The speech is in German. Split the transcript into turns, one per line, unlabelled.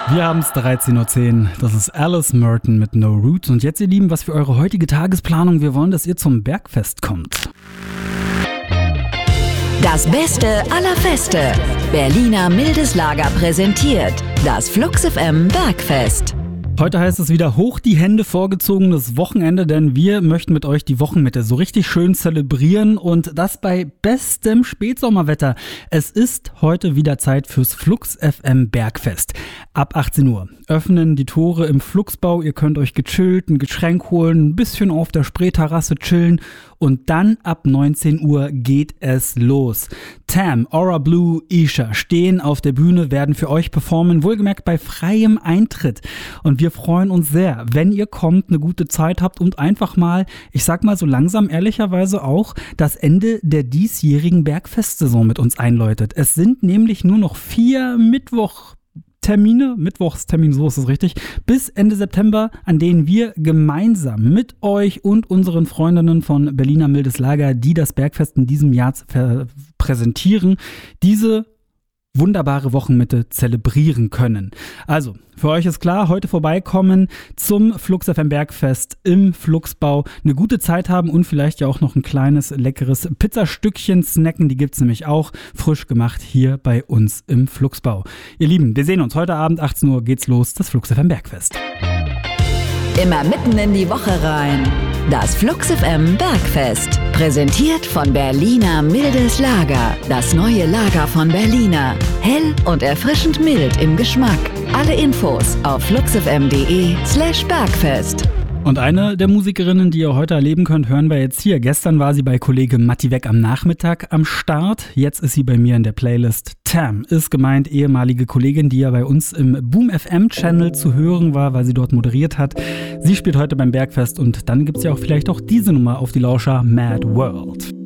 Wir haben es 13.10 Uhr. Das ist Alice Merton mit No Roots. Und jetzt, ihr Lieben, was für eure heutige Tagesplanung? Wir wollen, dass ihr zum Bergfest kommt.
Das Beste aller Feste. Berliner Mildes Lager präsentiert das Flux FM Bergfest.
Heute heißt es wieder hoch die Hände, vorgezogenes Wochenende, denn wir möchten mit euch die Wochenmitte so richtig schön zelebrieren und das bei bestem Spätsommerwetter. Es ist heute wieder Zeit fürs Flux FM Bergfest. Ab 18 Uhr öffnen die Tore im Fluxbau. Ihr könnt euch gechillt ein Getränk holen, ein bisschen auf der Spreeterrasse chillen und dann ab 19 Uhr geht es los. Tam, Aura Blue, Isha stehen auf der Bühne, werden für euch performen, wohlgemerkt bei freiem Eintritt. Und wir freuen uns sehr, wenn ihr kommt, eine gute Zeit habt und einfach mal, ich sag mal so langsam ehrlicherweise auch, das Ende der diesjährigen Bergfestsaison mit uns einläutet. Es sind nämlich nur noch 4 Mittwochstermine, so ist es richtig, bis Ende September, an denen wir gemeinsam mit euch und unseren Freundinnen von Berliner Mildes Lager, die das Bergfest in diesem Jahr präsentieren, diese wunderbare Wochenmitte zelebrieren können. Also, für euch ist klar, heute vorbeikommen zum Flux FM Bergfest im Fluxbau, eine gute Zeit haben und vielleicht ja auch noch ein kleines, leckeres Pizzastückchen snacken. Die gibt's nämlich auch frisch gemacht hier bei uns im Fluxbau. Ihr Lieben, wir sehen uns heute Abend, 18 Uhr geht's los, das Flux FM Bergfest.
Immer mitten in die Woche rein. Das Flux FM Bergfest. Präsentiert von Berliner Mildes Lager. Das neue Lager von Berliner. Hell und erfrischend mild im Geschmack. Alle Infos auf fluxfm.de/Bergfest.
Und eine der Musikerinnen, die ihr heute erleben könnt, hören wir jetzt hier. Gestern war sie bei Kollege Matti Weg am Nachmittag am Start. Jetzt ist sie bei mir in der Playlist. Tam ist gemeint, ehemalige Kollegin, die ja bei uns im Boom FM Channel zu hören war, weil sie dort moderiert hat. Sie spielt heute beim Bergfest und dann gibt's ja auch vielleicht auch diese Nummer auf die Lauscher, Mad World.